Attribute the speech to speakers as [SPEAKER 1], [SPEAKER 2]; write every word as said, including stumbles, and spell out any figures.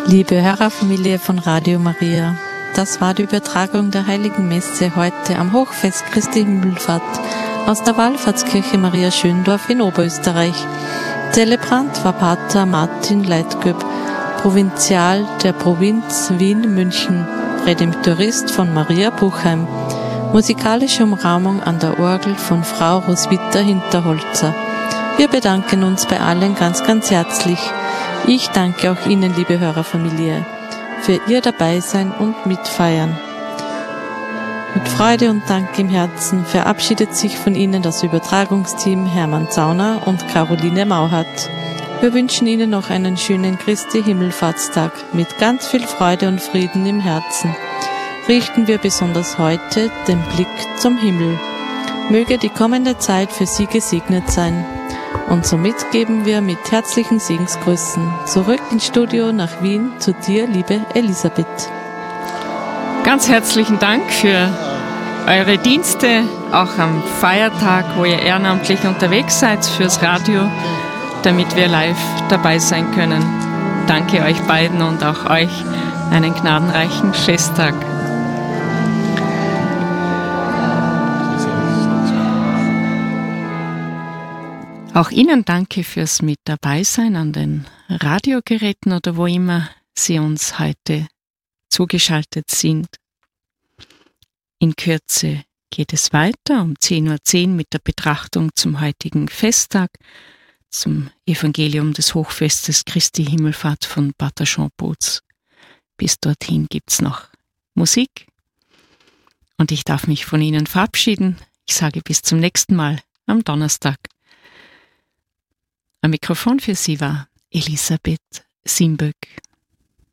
[SPEAKER 1] Liebe Hörerfamilie von Radio Maria, das war die Übertragung der Heiligen Messe heute am Hochfest Christi Himmelfahrt aus der Wallfahrtskirche Maria Schöndorf in Oberösterreich. Zelebrant war Pater Martin Leitgeb, Provinzial der Provinz Wien-München, Redemptorist von Maria Buchheim. Musikalische Umrahmung an der Orgel von Frau Roswitha Hinterholzer. Wir bedanken uns bei allen ganz, ganz herzlich. Ich danke auch Ihnen, liebe Hörerfamilie, für Ihr Dabeisein und Mitfeiern. Mit Freude und Dank im Herzen verabschiedet sich von Ihnen das Übertragungsteam Hermann Zauner und Caroline Mauhardt. Wir wünschen Ihnen noch einen schönen Christi Himmelfahrtstag mit ganz viel Freude und Frieden im Herzen. Richten wir besonders heute den Blick zum Himmel. Möge die kommende Zeit für Sie gesegnet sein. Und somit geben wir mit herzlichen Segensgrüßen zurück ins Studio nach Wien zu dir, liebe Elisabeth.
[SPEAKER 2] Ganz herzlichen Dank für eure Dienste, auch am Feiertag, wo ihr ehrenamtlich unterwegs seid, fürs Radio, damit wir live dabei sein können. Danke euch beiden und auch euch einen gnadenreichen Festtag. Auch Ihnen danke fürs Mit dabei sein an den Radiogeräten oder wo immer Sie uns heute zugeschaltet sind. In Kürze geht es weiter um zehn Uhr zehn mit der Betrachtung zum heutigen Festtag, zum Evangelium des Hochfestes Christi Himmelfahrt von Pater Jean Boots. Bis dorthin gibt's noch Musik und ich darf mich von Ihnen verabschieden. Ich sage bis zum nächsten Mal am Donnerstag. Am Mikrofon für Sie war Elisabeth Simböck.